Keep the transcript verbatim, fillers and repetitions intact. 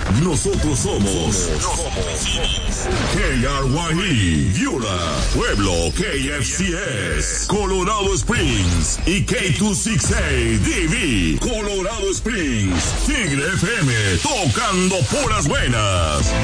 Nosotros somos, somos K R Y E, Viola, Pueblo, K F C S, Colorado Springs y K doscientos sesenta y ocho D V, Colorado Springs, Tigre F M, tocando puras buenas.